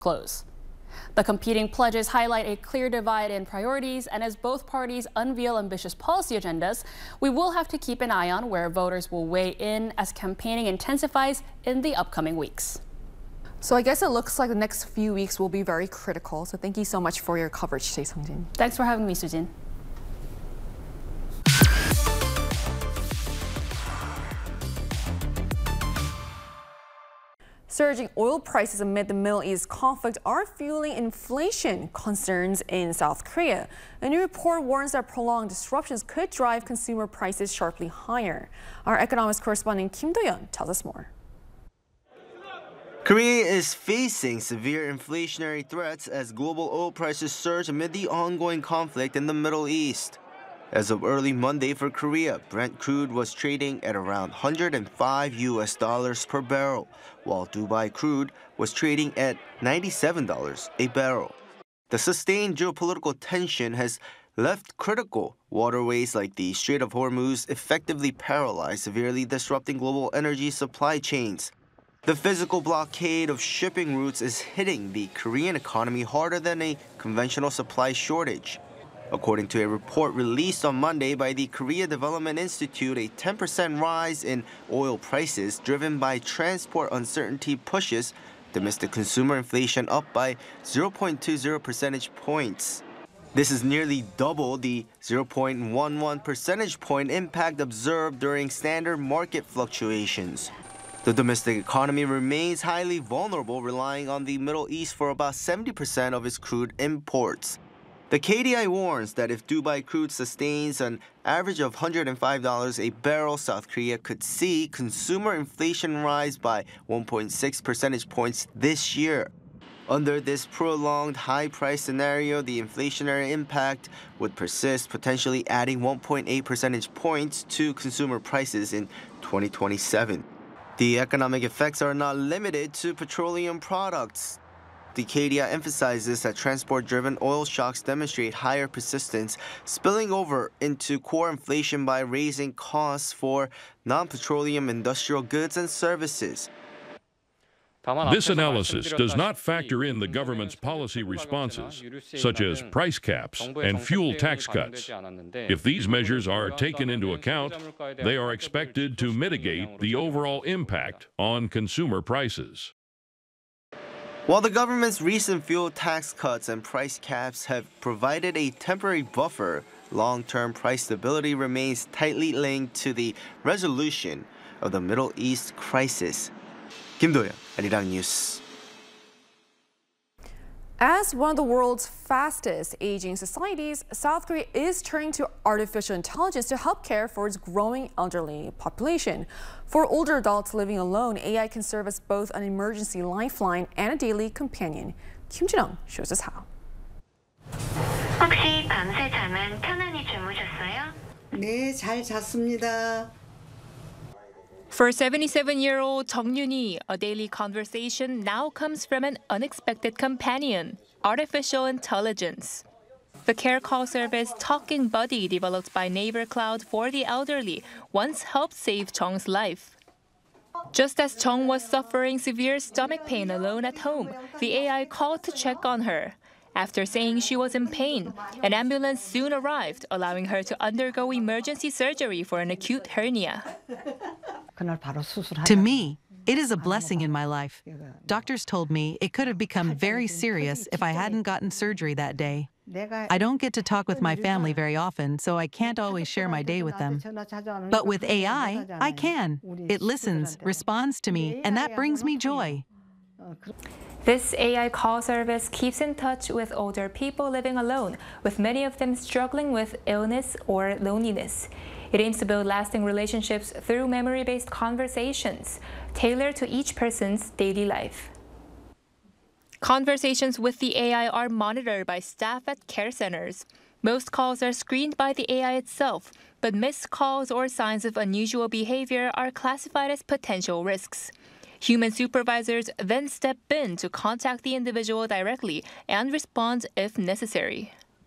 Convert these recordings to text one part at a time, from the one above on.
close. The competing pledges highlight a clear divide in priorities, and as both parties unveil ambitious policy agendas, we will have to keep an eye on where voters will weigh in as campaigning intensifies in the upcoming weeks. So I guess it looks like the next few weeks will be very critical. So thank you so much for your coverage today, Sung-jin. Thanks for having me, Sujin. Surging oil prices amid the Middle East conflict are fueling inflation concerns in South Korea. A new report warns that prolonged disruptions could drive consumer prices sharply higher. Our economics correspondent Kim Do-yeon tells us more. Korea is facing severe inflationary threats as global oil prices surge amid the ongoing conflict in the Middle East. As of early Monday for Korea, Brent crude was trading at around $105 per barrel, while Dubai crude was trading at $97 a barrel. The sustained geopolitical tension has left critical waterways like the Strait of Hormuz effectively paralyzed, severely disrupting global energy supply chains. The physical blockade of shipping routes is hitting the Korean economy harder than a conventional supply shortage. According to a report released on Monday by the Korea Development Institute, a 10% rise in oil prices driven by transport uncertainty pushes domestic consumer inflation up by 0.20 percentage points. This is nearly double the 0.11 percentage point impact observed during standard market fluctuations. The domestic economy remains highly vulnerable, relying on the Middle East for about 70% of its crude imports. The KDI warns that if Dubai crude sustains an average of $105 a barrel, South Korea could see consumer inflation rise by 1.6 percentage points this year. Under this prolonged high price scenario, the inflationary impact would persist, potentially adding 1.8 percentage points to consumer prices in 2027. The economic effects are not limited to petroleum products. The KDI emphasizes that transport-driven oil shocks demonstrate higher persistence, spilling over into core inflation by raising costs for non-petroleum industrial goods and services. This analysis does not factor in the government's policy responses, such as price caps and fuel tax cuts. If these measures are taken into account, they are expected to mitigate the overall impact on consumer prices. While the government's recent fuel tax cuts and price caps have provided a temporary buffer, long-term price stability remains tightly linked to the resolution of the Middle East crisis. Kim Do-yeon, Arirang News. As one of the world's fastest aging societies, South Korea is turning to artificial intelligence to help care for its growing elderly population. For older adults living alone, AI can serve as both an emergency lifeline and a daily companion. Kim Jin-young shows us how. 혹시 밤새 잠은 편안히 주무셨어요? 네, 잘 잤습니다. For 77-year-old Jung Yun-hee, a daily conversation now comes from an unexpected companion, artificial intelligence. The care call service Talking Buddy, developed by Naver Cloud for the elderly, once helped save Jung's life. Just as Jung was suffering severe stomach pain alone at home, the AI called to check on her. After saying she was in pain, an ambulance soon arrived, allowing her to undergo emergency surgery for an acute hernia. To me, it is a blessing in my life. Doctors told me it could have become very serious if I hadn't gotten surgery that day. I don't get to talk with my family very often, so I can't always share my day with them. But with AI, I can. It listens, responds to me, and that brings me joy. This AI call service keeps in touch with older people living alone, with many of them struggling with illness or loneliness. It aims to build lasting relationships through memory-based conversations, tailored to each person's daily life. Conversations with the AI are monitored by staff at care centers. Most calls are screened by the AI itself, but missed calls or signs of unusual behavior are classified as potential risks. Human supervisors then step in to contact the individual directly and respond if necessary.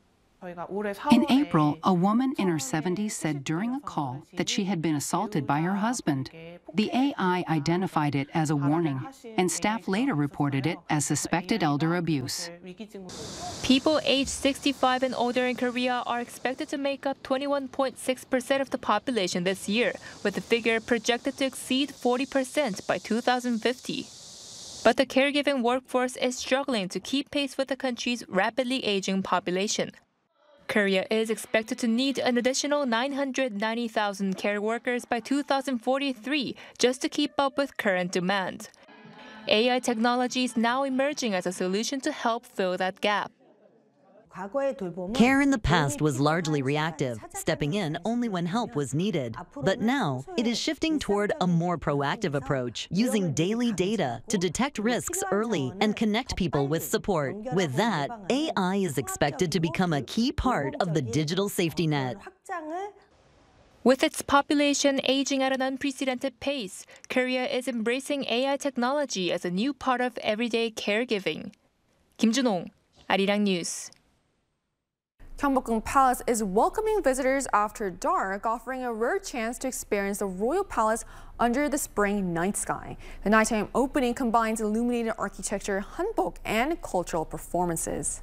In April, a woman in her 70s said during a call that she had been assaulted by her husband. The AI identified it as a warning, and staff later reported it as suspected elder abuse. People aged 65 and older in Korea are expected to make up 21.6% of the population this year, with the figure projected to exceed 40% by 2050. But the caregiving workforce is struggling to keep pace with the country's rapidly aging population. Korea is expected to need an additional 990,000 care workers by 2043 just to keep up with current demand. AI technology is now emerging as a solution to help fill that gap. Care in the past was largely reactive, stepping in only when help was needed. But now, it is shifting toward a more proactive approach, using daily data to detect risks early and connect people with support. With that, AI is expected to become a key part of the digital safety net. With its population aging at an unprecedented pace, Korea is embracing AI technology as a new part of everyday caregiving. Kim Jun-hong, Arirang News. Gyeongbokgung Palace is welcoming visitors after dark, offering a rare chance to experience the royal palace under the spring night sky. The nighttime opening combines illuminated architecture, hanbok, and cultural performances.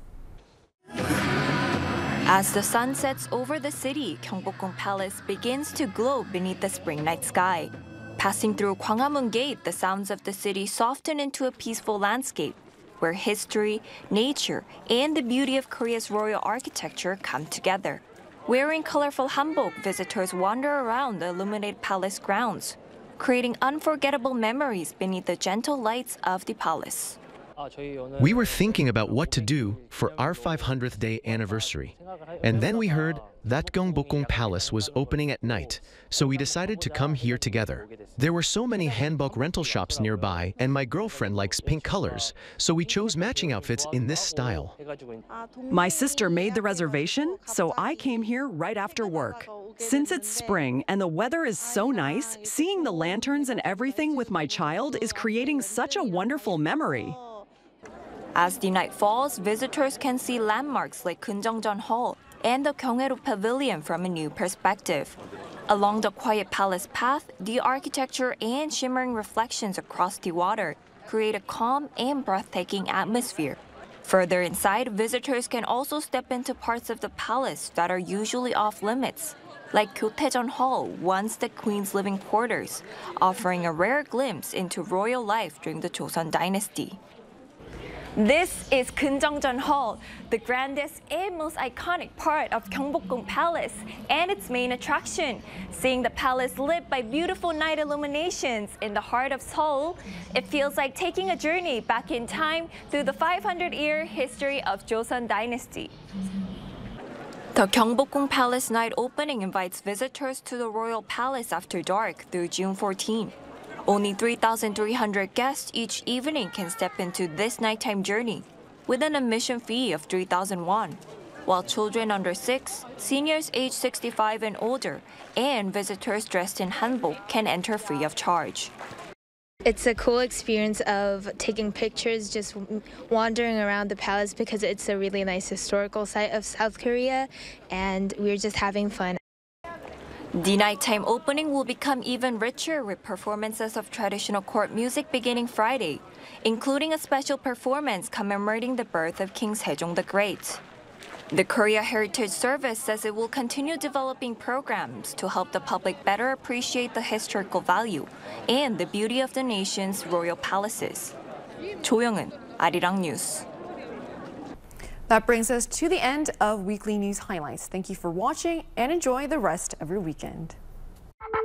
As the sun sets over the city, Gyeongbokgung Palace begins to glow beneath the spring night sky. Passing through Gwanghwamun Gate, the sounds of the city soften into a peaceful landscape, where history, nature, and the beauty of Korea's royal architecture come together. Wearing colorful hanbok, visitors wander around the illuminated palace grounds, creating unforgettable memories beneath the gentle lights of the palace. We were thinking about what to do for our 500th day anniversary, and then we heard that Gyeongbokgung Palace was opening at night, so we decided to come here together. There were so many hanbok rental shops nearby, and my girlfriend likes pink colors, so we chose matching outfits in this style. My sister made the reservation, so I came here right after work. Since it's spring and the weather is so nice, seeing the lanterns and everything with my child is creating such a wonderful memory. As the night falls, visitors can see landmarks like Keunjeongjeon Hall and the Gyeonghae-ro Pavilion from a new perspective. Along the quiet palace path, the architecture and shimmering reflections across the water create a calm and breathtaking atmosphere. Further inside, visitors can also step into parts of the palace that are usually off-limits, like Gyotaejeon Hall, once the Queen's living quarters, offering a rare glimpse into royal life during the Joseon dynasty. This is Keunjeongjeon Hall, the grandest and most iconic part of Gyeongbokgung Palace and its main attraction. Seeing the palace lit by beautiful night illuminations in the heart of Seoul, it feels like taking a journey back in time through the 500-year history of Joseon dynasty. The Gyeongbokgung Palace night opening invites visitors to the royal palace after dark through June 14. Only 3,300 guests each evening can step into this nighttime journey, with an admission fee of 3,000 won, while children under 6, seniors aged 65 and older, and visitors dressed in hanbok can enter free of charge. It's a cool experience of taking pictures, just wandering around the palace because it's a really nice historical site of South Korea, and we're just having fun. The nighttime opening will become even richer with performances of traditional court music beginning Friday, including a special performance commemorating the birth of King Sejong the Great. The Korea Heritage Service says it will continue developing programs to help the public better appreciate the historical value and the beauty of the nation's royal palaces. Cho Young-eun, Arirang News. That brings us to the end of Weekly News Highlights. Thank you for watching and enjoy the rest of your weekend.